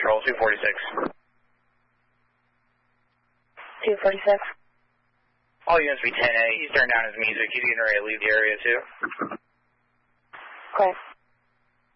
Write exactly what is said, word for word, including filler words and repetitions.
Control, two forty-six. two forty-six. All units be ten A. He's turned down his music. He's getting ready to leave the area, too. Okay.